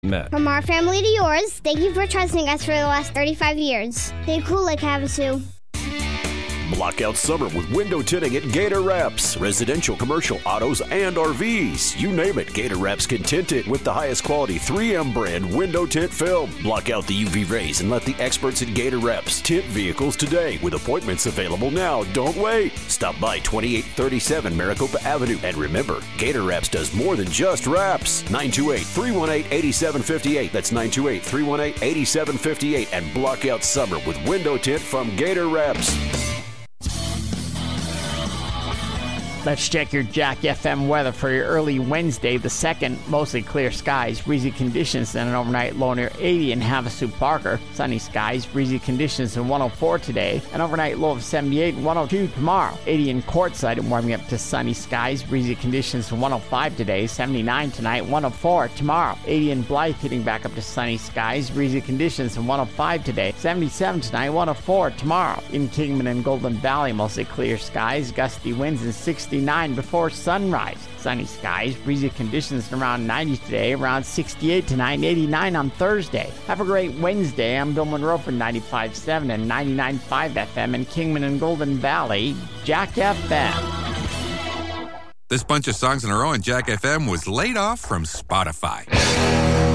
Matt. From our family to yours, thank you for trusting us for the last 35 years. Stay cool like Havasu. Block out summer with window tinting at Gator Wraps. Residential, commercial, autos, and RVs. You name it, Gator Wraps can tint it with the highest quality 3M brand window tint film. Block out the UV rays and let the experts at Gator Wraps tint vehicles today with appointments available now. Don't wait. Stop by 2837 Maricopa Avenue. And remember, Gator Wraps does more than just wraps. 928-318-8758. That's 928-318-8758. And block out summer with window tint from Gator Wraps. Let's check your Jack FM weather for your early Wednesday, the 2nd. Mostly clear skies, breezy conditions, and an overnight low near 80 in Havasu Parker. Sunny skies, breezy conditions, and 104 today. An overnight low of 78 and 102 tomorrow. 80 in Quartzsite and warming up to sunny skies, breezy conditions, and 105 today. 79 tonight, 104 tomorrow. 80 in Blythe, hitting back up to sunny skies, breezy conditions, and 105 today. 77 tonight, 104 tomorrow. In Kingman and Golden Valley, mostly clear skies, gusty winds, and 69 before sunrise. Sunny skies, breezy conditions, and around 90 today, around 68 tonight, and 89 on Thursday. Have a great Wednesday. I'm Bill Monroe for 95.7 and 99.5 FM in Kingman and Golden Valley, Jack FM. This bunch of songs in a row on Jack FM was laid off from Spotify.